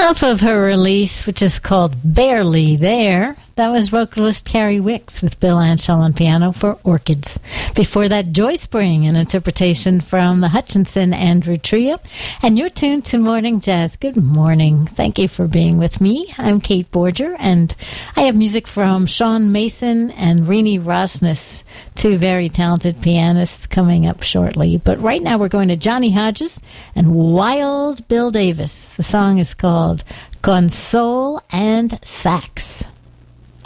Off of her release, which is called Barely There, that was vocalist Carrie Wicks with Bill Anshel on piano for Orchids. Before that, Joy Spring, an interpretation from the Hutchinson Andrew Trio. And you're tuned to Morning Jazz. Good morning. Thank you for being with me. I'm Kate Borger, and I have music from Sean Mason and Rini Rosnes, two very talented pianists, coming up shortly. But right now we're going to Johnny Hodges and Wild Bill Davis. The song is called Console and Sax.